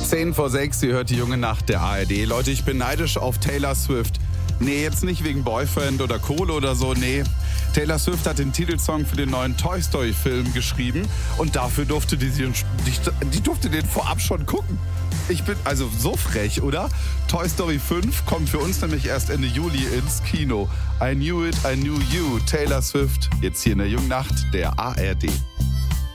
10:06, ihr hört die junge Nacht der ARD. Leute, ich bin neidisch auf Taylor Swift. Nee, jetzt nicht wegen Boyfriend oder Kohle oder so, nee. Taylor Swift hat den Titelsong für den neuen Toy Story Film geschrieben und dafür durfte die durfte den vorab schon gucken. Ich bin also so frech, oder? Toy Story 5 kommt für uns nämlich erst Ende Juli ins Kino. I knew it, I knew you. Taylor Swift, jetzt hier in der jungen Nacht der ARD.